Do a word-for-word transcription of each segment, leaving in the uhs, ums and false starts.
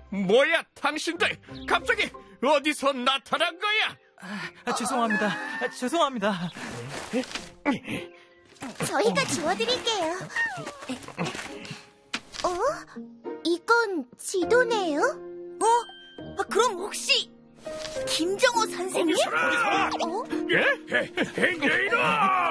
뭐야, 당신들 갑자기 어디서 나타난 거야? 아, 죄송합니다. 아, 죄송합니다. 저희가 지워드릴게요. 어? 이건 지도네요? 어? 그럼 혹시 김정호 선생님? 어? 예? 이놈!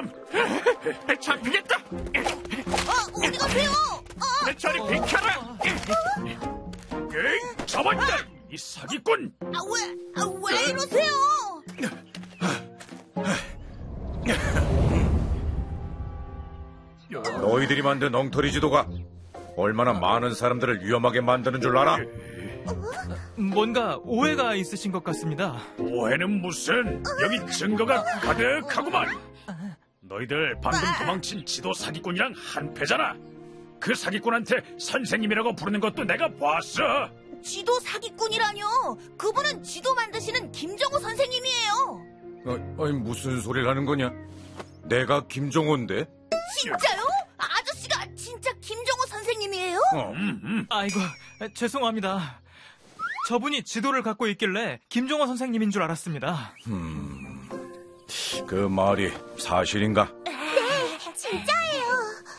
잡히겠다! 어, 어디 가세요? 어? 저리 비켜라! 에이, 잡았다! 이 사기꾼! 아, 왜, 아, 왜 이러세요? 너희들이 만든 엉터리 지도가 얼마나 많은 사람들을 위험하게 만드는 줄 알아? 뭔가 오해가 있으신 것 같습니다. 오해는 무슨? 여기 증거가 가득하구만! 너희들 방금 도망친 지도 사기꾼이랑 한패잖아! 그 사기꾼한테 선생님이라고 부르는 것도 내가 봤어! 지도 사기꾼이라뇨? 그분은 지도 만드시는 김정호 선생님이에요. 어, 아니 무슨 소리를 하는 거냐? 내가 김정호인데? 진짜요? 아저씨가 진짜 김정호 선생님이에요? 어. 음, 음. 아이고, 죄송합니다. 저분이 지도를 갖고 있길래 김종호 선생님인 줄 알았습니다. 음, 그 말이 사실인가? 네, 진짜예요.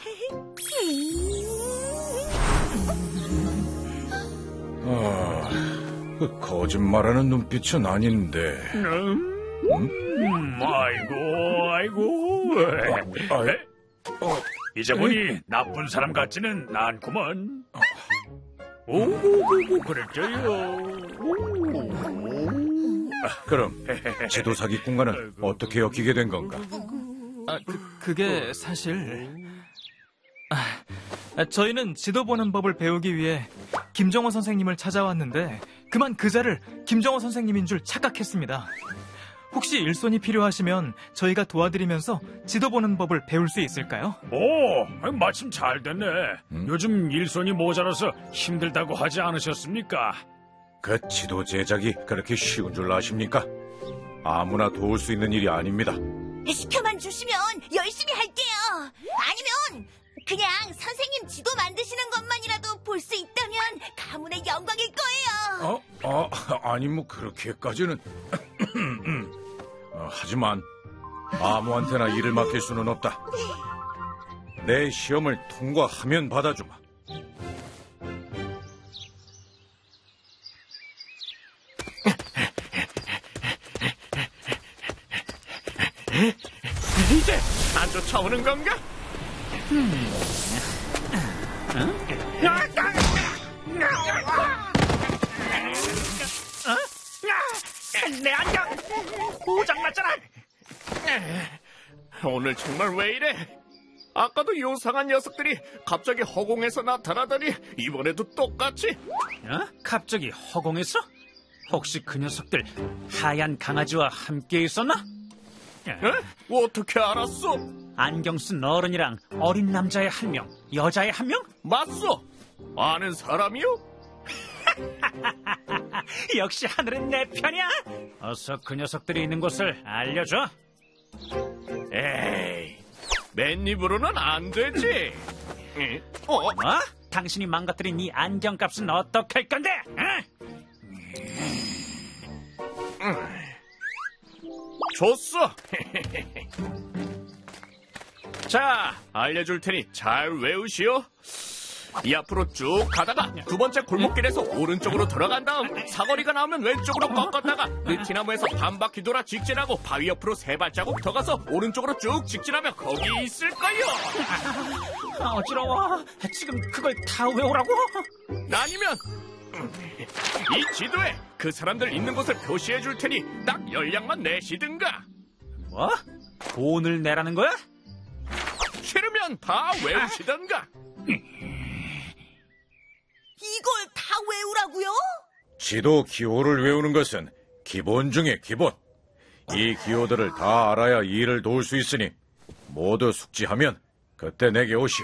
아, 그 거짓말하는 눈빛은 아닌데. 음, 음, 아이고, 아이고. 아이, 어, 이제 보니 나쁜 사람 같지는 않구먼. 오, 그랬죠요. 그럼 지도 사기꾼과는 어떻게 엮이게 된 건가? 아, 그, 그게 사실... 아, 저희는 지도 보는 법을 배우기 위해 김정호 선생님을 찾아왔는데 그만 그자를 김정호 선생님인 줄 착각했습니다. 혹시 일손이 필요하시면 저희가 도와드리면서 지도 보는 법을 배울 수 있을까요? 오, 마침 잘 됐네. 음? 요즘 일손이 모자라서 힘들다고 하지 않으셨습니까? 그 지도 제작이 그렇게 쉬운 줄 아십니까? 아무나 도울 수 있는 일이 아닙니다. 시켜만 주시면 열심히 할게요. 아니면 그냥 선생님 지도 만드시는 것만이라도 볼 수 있다면 가문의 영광일 거예요. 어? 아, 아니 뭐 그렇게까지는... 어, 하지만 아무한테나 일을 맡길 수는 없다. 내 시험을 통과하면 받아주마. 이제 안 쫓아오는 건가? 음. 내 안경 고장났잖아. 오늘 정말 왜 이래? 아까도 요상한 녀석들이 갑자기 허공에서 나타나더니 이번에도 똑같이. 어? 갑자기 허공에서? 혹시 그 녀석들 하얀 강아지와 함께 있었나? 에? 어떻게 알았어? 안경 쓴 어른이랑 어린 남자애 한 명, 여자애 한 명? 맞소. 아는 사람이요? 역시 하늘은 내 편이야. 어서 그 녀석들이 있는 곳을 알려줘. 에이, 맨입으로는 안 되지. 응? 어? 뭐? 당신이 망가뜨린 이 안경값은 어떡할 건데? 어? 줬어. 자, 알려줄 테니 잘 외우시오. 이 앞으로 쭉 가다가 두 번째 골목길에서 오른쪽으로 들어간 다음 사거리가 나오면 왼쪽으로 꺾었다가 느티나무에서 반 바퀴 돌아 직진하고 바위 옆으로 세 발자국 더 가서 오른쪽으로 쭉 직진하면 거기 있을 거요. 아, 어지러워. 지금 그걸 다 외우라고? 아니면 이 지도에 그 사람들 있는 곳을 표시해 줄 테니 딱 연락만 내시든가. 뭐? 돈을 내라는 거야? 싫으면 다 외우시던가. 이걸 다 외우라고요? 지도 기호를 외우는 것은 기본 중에 기본. 이 기호들을 다 알아야 일을 도울 수 있으니 모두 숙지하면 그때 내게 오시오.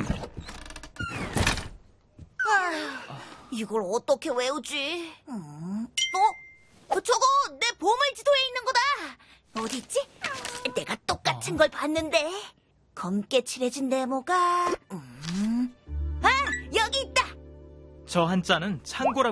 아휴, 이걸 어떻게 외우지? 음. 어? 저거 내 보물지도에 있는 거다. 어디 있지? 내가 똑같은 걸 봤는데. 검게 칠해진 네모가... 음. 아! 여기 있다! 저 한자는 창고라고